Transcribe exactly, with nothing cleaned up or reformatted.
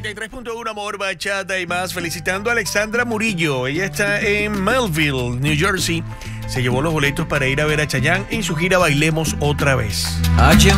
noventa y tres punto uno Amor, Bachata y más. Felicitando a Alexandra Murillo. Ella está en Melville, New Jersey. Se llevó los boletos para ir a ver a Chayanne en su gira Bailemos Otra Vez.